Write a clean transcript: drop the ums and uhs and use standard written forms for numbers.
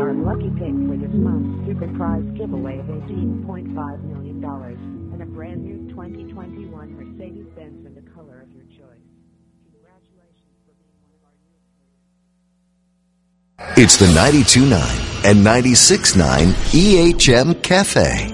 our lucky pick for this month's super prize giveaway of $18.5 million and a brand new 2021 Mercedes-Benz in the color of your choice. Congratulations for being one of our new players. It's the 92.9 and 96.9 EHM Cafe.